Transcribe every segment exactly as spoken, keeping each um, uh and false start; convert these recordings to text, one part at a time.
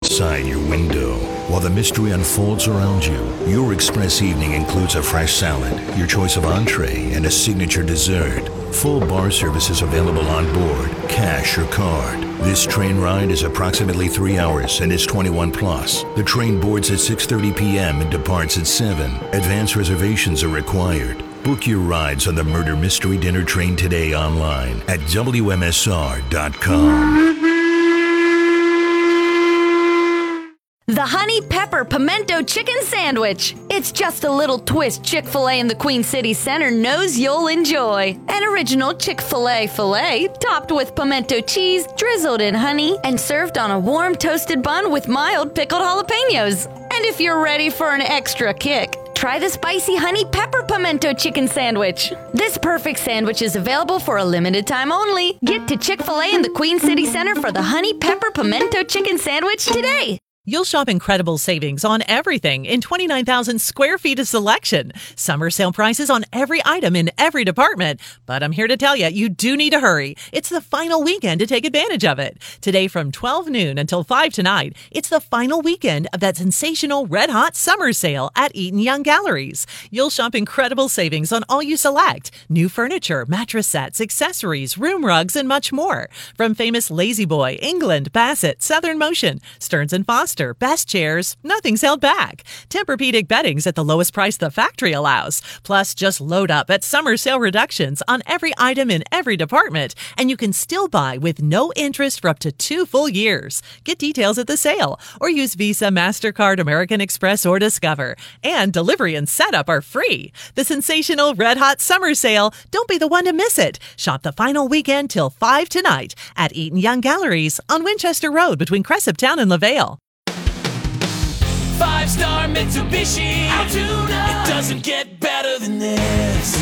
outside your window. While the mystery unfolds around you, your express evening includes a fresh salad, your choice of entree, and a signature dessert. Full bar service is available on board, cash or card. This train ride is approximately three hours and is twenty-one plus. The train boards at six thirty p.m. and departs at seven. Advance reservations are required. Book your rides on the Murder Mystery Dinner Train today online at W M S R dot com. The Honey Pepper Pimento Chicken Sandwich. It's just a little twist Chick-fil-A in the Queen City Center knows you'll enjoy. An original Chick-fil-A filet topped with pimento cheese, drizzled in honey, and served on a warm toasted bun with mild pickled jalapenos. And if you're ready for an extra kick, try the spicy honey pepper pimento chicken sandwich. This perfect sandwich is available for a limited time only. Get to Chick-fil-A in the Queen City Center for the Honey Pepper Pimento Chicken Sandwich today. You'll shop incredible savings on everything in twenty-nine thousand square feet of selection. Summer sale prices on every item in every department. But I'm here to tell you, you do need to hurry. It's the final weekend to take advantage of it. Today from twelve noon until five tonight, it's the final weekend of that sensational red hot summer sale at Eaton Young Galleries. You'll shop incredible savings on all you select. New furniture, mattress sets, accessories, room rugs, and much more. From famous Lazy Boy, England, Bassett, Southern Motion, Stearns and Foster, best chairs, nothing's held back. Tempur-Pedic beddings at the lowest price the factory allows. Plus, just load up at summer sale reductions on every item in every department, and you can still buy with no interest for up to two full years. Get details at the sale, or use Visa, MasterCard, American Express, or Discover. And delivery and setup are free. The sensational red hot summer sale, don't be the one to miss it. Shop the final weekend till five tonight at Eaton Young Galleries on Winchester Road between Cresaptown and LaVale. Five-star Mitsubishi Altoona. It doesn't get better than this.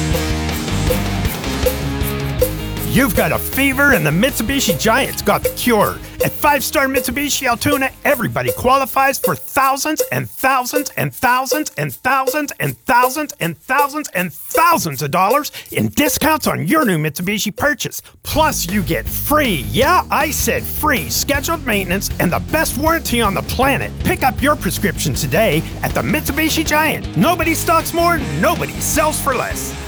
You've got a fever and the Mitsubishi Giant's got the cure. At five-star Mitsubishi Altoona, everybody qualifies for thousands and thousands and thousands and thousands and thousands and thousands and thousands of dollars in discounts on your new Mitsubishi purchase. Plus, you get free, yeah, I said free, scheduled maintenance and the best warranty on the planet. Pick up your prescription today at the Mitsubishi Giant. Nobody stocks more, nobody sells for less.